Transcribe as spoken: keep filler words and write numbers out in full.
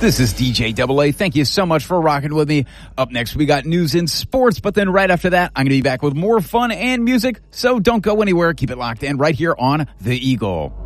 This is D J Double A. Thank you so much for rocking with me. Up next, we got news in sports, but then right after that, I'm going to be back with more fun and music. So don't go anywhere. Keep it locked in right here on The Eagle.